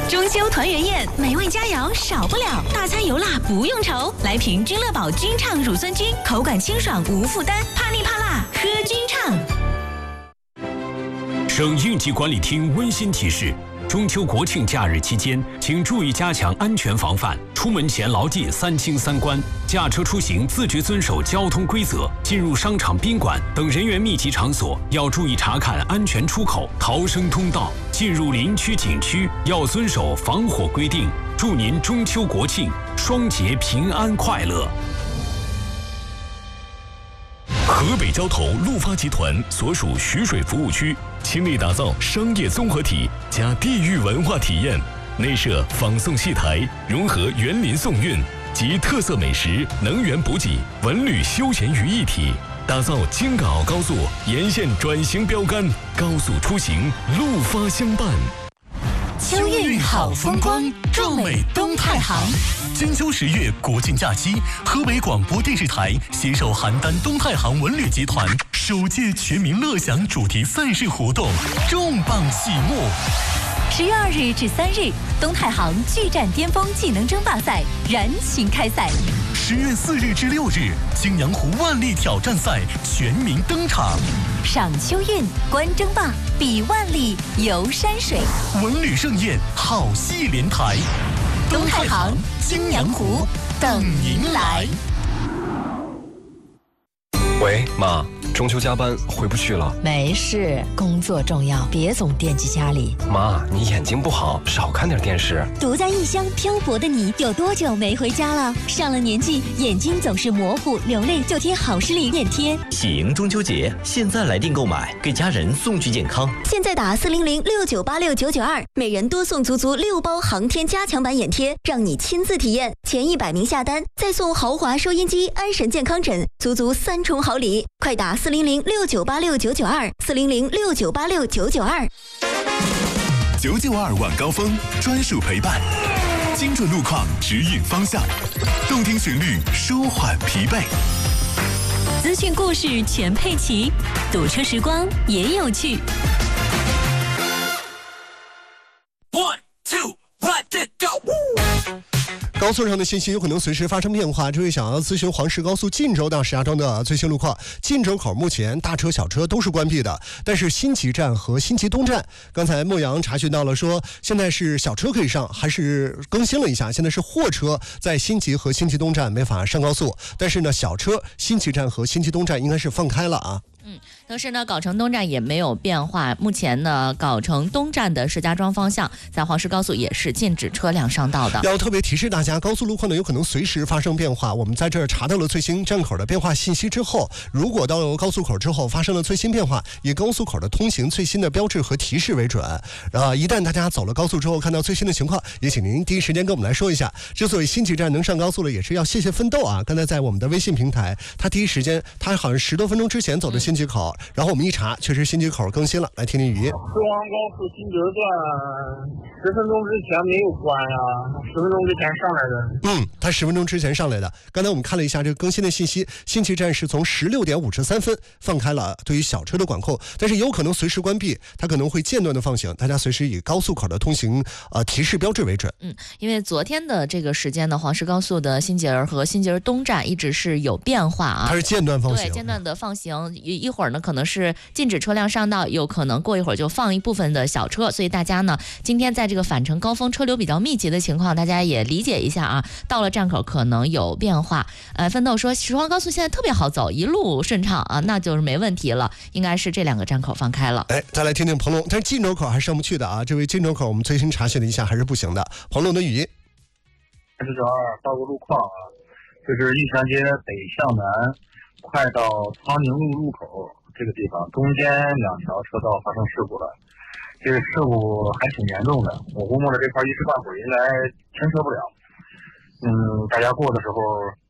中秋团圆宴，美味佳肴少不了，大餐油辣不用愁。来瓶君乐宝君畅乳酸菌，口感清爽无负担，怕腻怕辣喝君畅。 省应急管理厅温馨提示：中秋国庆假日期间，请注意加强安全防范，出门前牢记3清3关，驾车出行自觉遵守交通规则，进入商场、宾馆等人员密集场所要注意查看安全出口、逃生通道，进入林区、景区要遵守防火规定。祝您中秋国庆双节平安快乐！ 河北交投陆发集团所属徐水服务区，倾力打造商业综合体加地域文化体验，内设仿宋戏台，融合园林宋韵及特色美食、能源补给、文旅休闲于一体，打造京港澳高速沿线转型标杆，高速出行陆发相伴。 秋韵好风光，壮美东太行。 金秋10月国庆假期，河北广播电视台携手邯郸东太行文旅集团首届全民乐享主题赛事活动重磅启幕。 10月2日至3日，东太行巨战巅峰技能争霸赛燃情开赛。 10月4日至6日，青阳湖万历挑战赛全民登场。 赏秋韵，观争霸，比万历，游山水， 文旅盛宴，好戏连台。 东太行、青阳湖等您来。 喂，妈，中秋加班回不去了。 没事，工作重要，别总惦记家里。 妈，你眼睛不好，少看点电视。 独在异乡漂泊的你，有多久没回家了？上了年纪，眼睛总是模糊流泪，就贴好视力眼贴。 喜迎中秋节，现在来电购买，给家人送去健康。 现在打40069869992，每人多送足6包航天加强版眼贴，让你亲自体验。前100名下单，再送豪华收音机、安神健康枕，足3重好礼。快打40069869929，40069869992。 992晚高峰专属陪伴，精准路况指引方向，动听旋律舒缓疲惫。 资讯故事全配齐，堵车时光也有趣。 One, two, let it go。 高速上的信息有可能随时发生变化，这位想要咨询黄石高速晋州到石家庄的最新路况。晋州口目前大车小车都是关闭的，但是新集站和新集东站，刚才莫阳查询到了，说现在是小车可以上，还是更新了一下，现在是货车在新集和新集东站没法上高速，但是呢小车新集站和新集东站应该是放开了啊。 同时呢，藁城东站也没有变化。目前呢，藁城东站的石家庄方向，在黄石高速也是禁止车辆上道的。 要特别提示大家，高速路况呢有可能随时发生变化。我们在这儿查到了最新站口的变化信息之后，如果到高速口之后发生了最新变化，以高速口的通行最新的标志和提示为准。一旦大家走了高速之后看到最新的情况，也请您第一时间跟我们来说一下。之所以新集站能上高速了，也是要谢谢奋斗啊！刚才在我们的微信平台，他第一时间，他好像10多分钟之前走的新集口，然后我们一查，确实新集口更新了。来听听语音。 石王高速新洲段10分钟之前没有关呀，10分钟之前上来的。 他10分钟之前上来的。刚才我们看了一下这个更新的信息，新集站是从16点53分放开了对于小车的管控，但是有可能随时关闭，它可能会间断的放行，大家随时以高速口的通行提示标志为准。 因为昨天的这个时间呢，黄石高速的新节儿和新节儿东站一直是有变化啊， 它是间断放行， 对，间断的放行，一会儿呢可能是禁止车辆上道，有可能过一会儿就放一部分的小车，所以大家呢今天在这个返程高峰车流比较密集的情况，大家也理解一下啊，到了站口可能有变化。奋斗说石黄高速现在特别好走，一路顺畅啊，那就是没问题了，应该是这2个站口放开了。 再来听听彭龙，但是晋州口还上不去的啊，这位晋州口我们最新查询了一下还是不行的。彭龙的语音 ：992报个路况啊，这是玉泉街北向南，快到苍宁路入口这个地方，中间2条车道发生事故了，这个事故还挺严重的，我估摸着这块一时半会儿应该牵涉不了。大家过的时候